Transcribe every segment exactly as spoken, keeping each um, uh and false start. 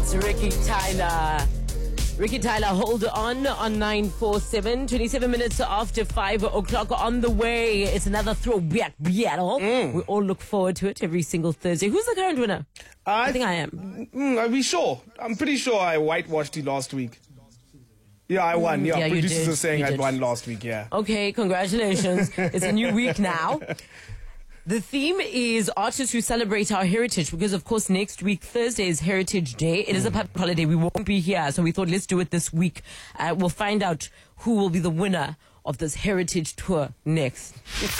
It's Ricky Tyler. Ricky Tyler, hold on on nine four seven. twenty-seven minutes after five o'clock on the way. It's another throwback battle. Mm. We all look forward to it every single Thursday. Who's the current winner? I, I think I am. Mm, are we sure? I'm pretty sure I whitewashed you last week. Yeah, I won. Yeah, yeah producers are saying I did. won last week, yeah. Okay, congratulations. It's a new week now. The theme is artists who celebrate our heritage because, of course, next week, Thursday, is Heritage Day. It is a public holiday. We won't be here, so we thought let's do it this week. Uh, we'll find out who will be the winner of this heritage tour next.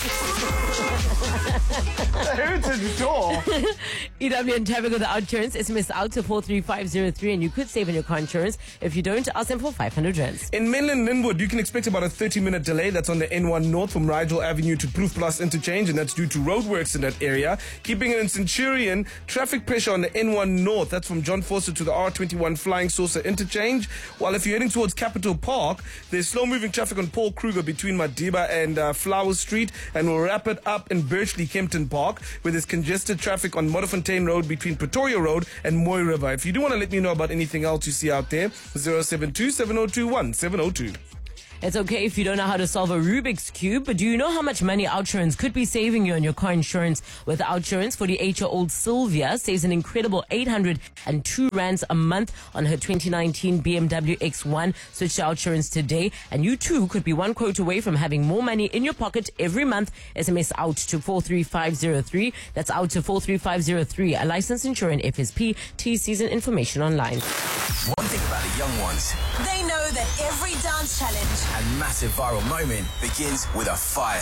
The heritage tour? E W and Tabak with the outsurance. S M S out to four three five zero three and you could save on your car insurance. If you don't, ask them for five hundred rands. In mainland Linwood, you can expect about a thirty minute delay. That's on the N one North from Rigel Avenue to Proof Plus interchange, and that's due to roadworks in that area. Keeping it in Centurion, traffic pressure on the N one North. That's from John Foster to the R twenty-one Flying Saucer interchange. While if you're heading towards Capital Park, there's slow moving traffic on Paul Kruger between Madiba and uh, Flower Street, and we'll wrap it up in Birchley Kempton Park, where there's congested traffic on Modderfontein Road between Pretoria Road and Moy River. If you do want to let me know about anything else you see out there, zero seven two, seven zero two, one seven zero two. It's okay if you don't know how to solve a Rubik's Cube, but do you know how much money Outsurance could be saving you on your car insurance? With Outsurance, forty-eight-year-old Sylvia saves an incredible eight hundred two rands a month on her twenty nineteen B M W X one. Switch to Outsurance today, and you too could be one quote away from having more money in your pocket every month. S M S out to four three five zero three. That's out to four three five zero three. A licensed insurer in F S P. T season information online. One thing about the young ones, they know that every dance challenge and massive viral moment begins with a fire